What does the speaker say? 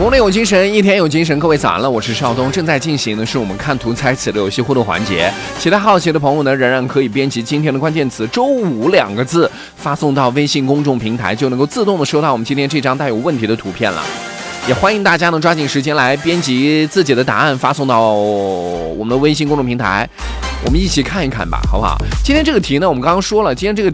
磨练有精神，一天有精神。各位早安了，我是邵东，正在进行的是我们看图猜词的游戏互动环节。其他好奇的朋友呢，仍然可以编辑今天的关键词"周五"2个字，发送到微信公众平台，就能够自动的收到我们今天这张带有问题的图片了。也欢迎大家能抓紧时间来编辑自己的答案，发送到我们的微信公众平台，我们一起看一看吧，好不好？今天这个题呢，我们刚刚说了，今天这个